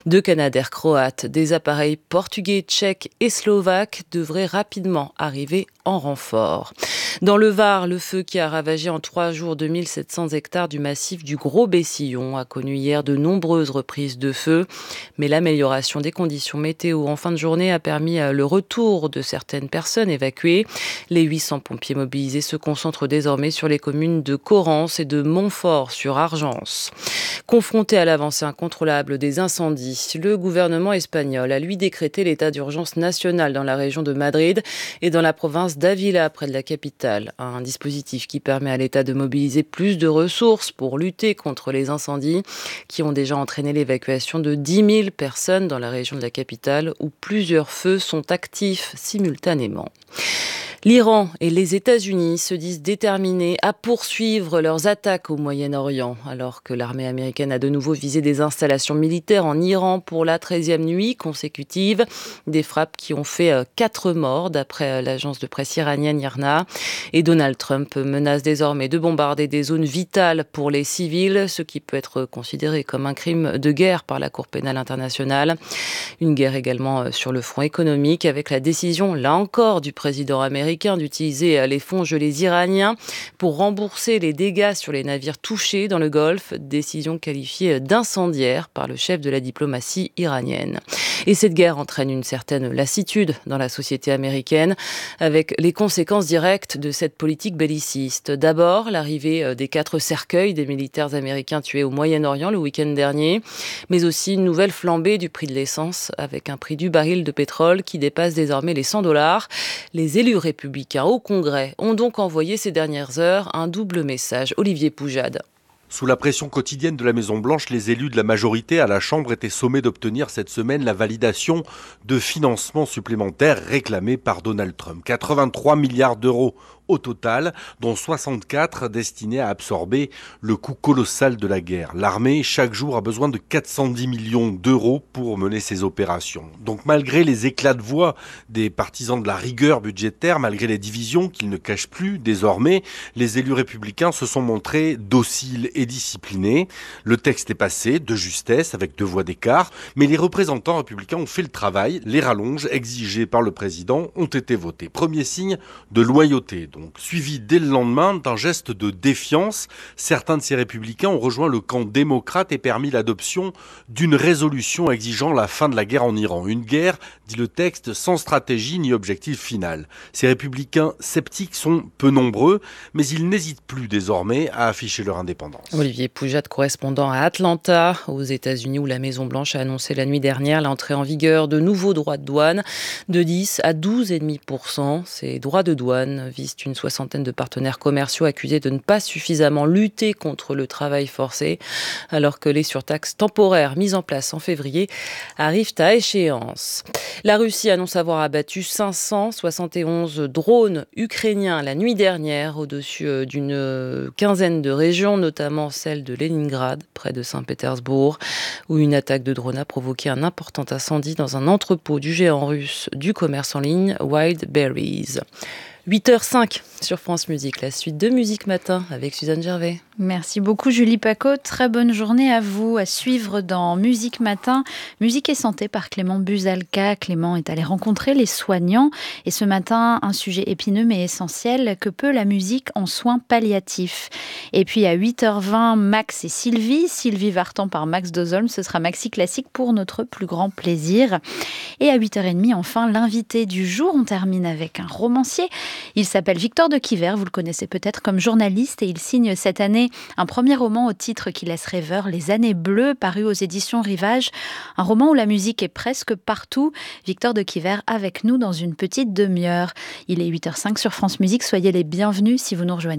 Deux Canadair croates, des appareils portugais, tchèques et slovaques devraient rapidement arriver en renfort. Dans le Var, le feu qui a ravagé en 3 jours 2700 hectares du massif du Gros Bessillon a connu hier de nombreuses reprises de feu. Mais l'amélioration des conditions météo en fin de journée a permis le retour de certaines personnes évacuées. Les 800 pompiers mobilisés se concentrent désormais sur les communes de Correns et de Montfort-sur-Argence. Confronté à l'avancée incontrôlable des incendies, le gouvernement espagnol a lui décrété l'état d'urgence national dans la région de Madrid et dans la province d'Ávila, près de la capitale. Un dispositif qui permet à l'État de mobiliser plus de ressources pour lutter contre les incendies qui ont déjà entraîné l'évacuation de 10 000 personnes dans la région de la capitale où plusieurs feux sont actifs simultanément. L'Iran et les États-Unis se disent déterminés à poursuivre leurs attaques au Moyen-Orient, alors que l'armée américaine a de nouveau visé des installations militaires en Iran pour la 13e nuit consécutive. Des frappes qui ont fait 4 morts, d'après l'agence de presse iranienne IRNA. Et Donald Trump menace désormais de bombarder des zones vitales pour les civils, ce qui peut être considéré comme un crime de guerre par la Cour pénale internationale. Une guerre également sur le front économique, avec la décision, là encore, du président américain d'utiliser les fonds gelés iraniens pour rembourser les dégâts sur les navires touchés dans le Golfe, décision qualifiée d'incendiaire par le chef de la diplomatie iranienne. Et cette guerre entraîne une certaine lassitude dans la société américaine, avec les conséquences directes de cette politique belliciste. D'abord, l'arrivée des 4 cercueils des militaires américains tués au Moyen-Orient le week-end dernier, mais aussi une nouvelle flambée du prix de l'essence, avec un prix du baril de pétrole qui dépasse désormais les $100. Les élus républicains au Congrès ont donc envoyé ces dernières heures un double message. Olivier Poujade. Sous la pression quotidienne de la Maison-Blanche, les élus de la majorité à la Chambre étaient sommés d'obtenir cette semaine la validation de financements supplémentaires réclamés par Donald Trump. 83 milliards d'euros au total, dont 64 destinés à absorber le coût colossal de la guerre. L'armée, chaque jour, a besoin de 410 millions d'euros pour mener ses opérations. Donc malgré les éclats de voix des partisans de la rigueur budgétaire, malgré les divisions qu'ils ne cachent plus désormais, les élus républicains se sont montrés dociles et disciplinés. Le texte est passé de justesse avec 2 voix d'écart, mais les représentants républicains ont fait le travail. Les rallonges exigées par le président ont été votées. Premier signe de loyauté, donc, suivi dès le lendemain d'un geste de défiance. Certains de ces républicains ont rejoint le camp démocrate et permis l'adoption d'une résolution exigeant la fin de la guerre en Iran. Une guerre, dit le texte, sans stratégie ni objectif final. Ces républicains sceptiques sont peu nombreux, mais ils n'hésitent plus désormais à afficher leur indépendance. Olivier Poujade, correspondant à Atlanta, aux États-Unis, où la Maison-Blanche a annoncé la nuit dernière l'entrée en vigueur de nouveaux droits de douane de 10 à 12,5%. Ces droits de douane visent une soixantaine de partenaires commerciaux accusés de ne pas suffisamment lutter contre le travail forcé, alors que les surtaxes temporaires mises en place en février arrivent à échéance. La Russie annonce avoir abattu 571 drones ukrainiens la nuit dernière au-dessus d'une quinzaine de régions, notamment celle de Leningrad, près de Saint-Pétersbourg, où une attaque de drone a provoqué un important incendie dans un entrepôt du géant russe du commerce en ligne Wildberries. 8h05 sur France Musique, la suite de Musique Matin avec Suzanne Gervais. Merci beaucoup Julie Paco, très bonne journée à vous. À suivre dans Musique Matin, Musique et Santé par Clément Buzalka. Clément est allé rencontrer les soignants et ce matin, un sujet épineux mais essentiel, que peut la musique en soins palliatifs. Et puis à 8h20, Max et Sylvie Vartan par Max Dozolm, ce sera Maxi Classique pour notre plus grand plaisir. Et à 8h30, enfin, l'invité du jour, on termine avec un romancier. Il s'appelle Victor de Quiver, vous le connaissez peut-être comme journaliste et il signe cette année un premier roman au titre qui laisse rêveur, Les Années Bleues, paru aux éditions Rivage. Un roman où la musique est presque partout. Victor de Quiver avec nous dans une petite demi-heure. Il est 8h05 sur France Musique, soyez les bienvenus si vous nous rejoignez.